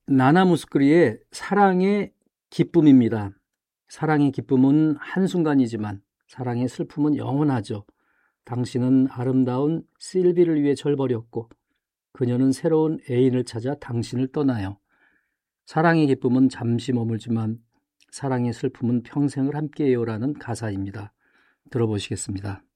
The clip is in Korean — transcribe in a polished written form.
나나 무스크리의 사랑의 기쁨입니다. 사랑의 기쁨은 한순간이지만 사랑의 슬픔은 영원하죠. 당신은 아름다운 실비를 위해 절버렸고 그녀는 새로운 애인을 찾아 당신을 떠나요. 사랑의 기쁨은 잠시 머물지만 사랑의 슬픔은 평생을 함께해요라는 가사입니다. 들어보시겠습니다.